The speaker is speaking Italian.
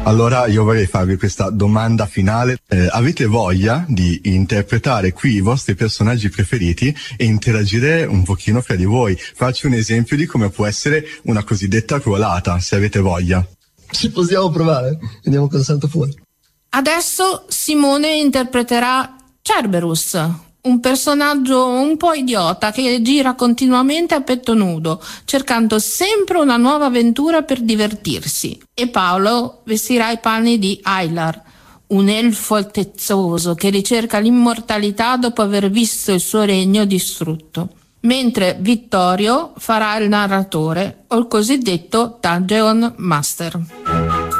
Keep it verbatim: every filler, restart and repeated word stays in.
Allora io vorrei farvi questa domanda finale. Eh, avete voglia di interpretare qui i vostri personaggi preferiti e interagire un pochino fra di voi? Faccio un esempio di come può essere una cosiddetta ruolata, se avete voglia. Ci possiamo provare, vediamo cosa salta fuori. Adesso Simone interpreterà Cerberus, un personaggio un po' idiota che gira continuamente a petto nudo, cercando sempre una nuova avventura per divertirsi. E Paolo vestirà i panni di Aylar, un elfo altezzoso che ricerca l'immortalità dopo aver visto il suo regno distrutto. Mentre Vittorio farà il narratore o il cosiddetto Dungeon Master.